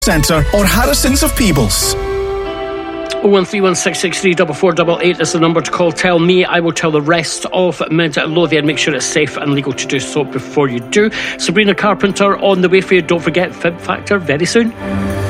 Centre or Harrison's of Peebles. 01316634488 is the number to call. Tell me, I will tell the rest of Midlothian. Make sure it's safe and legal to do so before you do. Sabrina Carpenter on the way for you. Don't forget Fib Factor very soon.